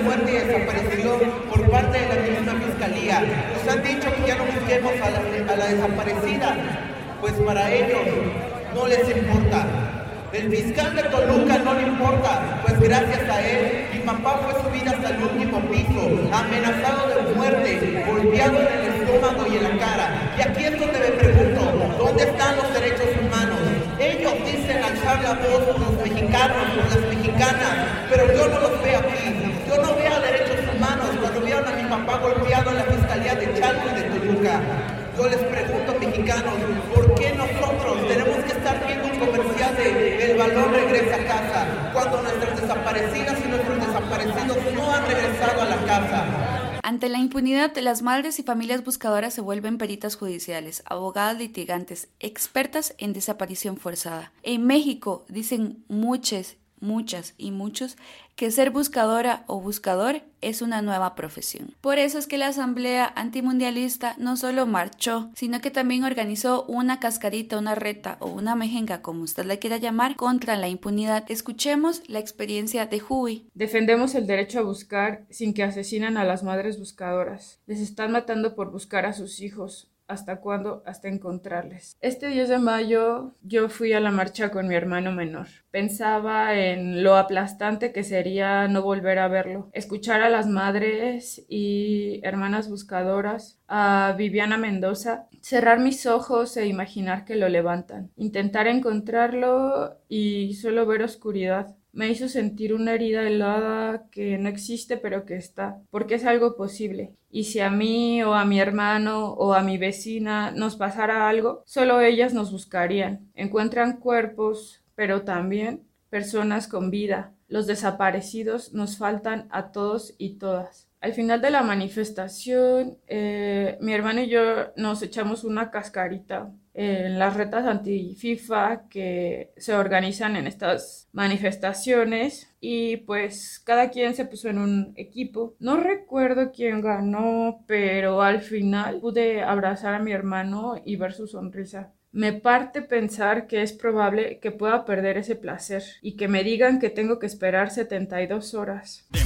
muerte y desaparición por parte de la misma fiscalía. Nos han dicho que ya no busquemos a la desaparecida, pues para ellos no les importa. El fiscal de Toluca no le importa, pues gracias a él, mi papá fue subido hasta el último piso, amenazado de muerte, golpeado en el estómago y en la cara. Y aquí es donde me pregunto, ¿dónde están los derechos humanos? Ellos dicen alzar la voz por los mexicanos, por las mexicanas, pero yo no los veo aquí. Yo no veo derechos humanos cuando vieron a mi papá golpeado en la fiscalía de Chalco y de Toluca. Yo les pregunto, mexicanos, ¿por qué nosotros tenemos que estar viendo un comercial de El Balón regresa a casa cuando nuestras desaparecidas y nuestros desaparecidos no han regresado a la casa? Ante la impunidad, las madres y familias buscadoras se vuelven peritas judiciales, abogadas litigantes, expertas en desaparición forzada. En México dicen muchas y muchos que ser buscadora o buscador es una nueva profesión. Por eso es que la Asamblea Antimundialista no solo marchó, sino que también organizó una cascarita, una reta o una mejenga, como usted la quiera llamar, contra la impunidad. Escuchemos la experiencia de Juvi. Defendemos el derecho a buscar sin que asesinen a las madres buscadoras. Les están matando por buscar a sus hijos. ¿Hasta cuándo? Hasta encontrarles. Este 10 de mayo yo fui a la marcha con mi hermano menor. Pensaba en lo aplastante que sería no volver a verlo. Escuchar a las madres y hermanas buscadoras, a Viviana Mendoza, cerrar mis ojos e imaginar que lo levantan. Intentar encontrarlo y solo ver oscuridad. Me hizo sentir una herida helada que no existe pero que está, porque es algo posible. Y si a mí o a mi hermano o a mi vecina nos pasara algo, solo ellas nos buscarían. Encuentran cuerpos, pero también personas con vida. Los desaparecidos nos faltan a todos y todas. Al final de la manifestación, mi hermano y yo nos echamos una cascarita en las retas anti-FIFA que se organizan en estas manifestaciones y pues cada quien se puso en un equipo. No recuerdo quién ganó, pero al final pude abrazar a mi hermano y ver su sonrisa. Me parte pensar que es probable que pueda perder ese placer y que me digan que tengo que esperar 72 horas.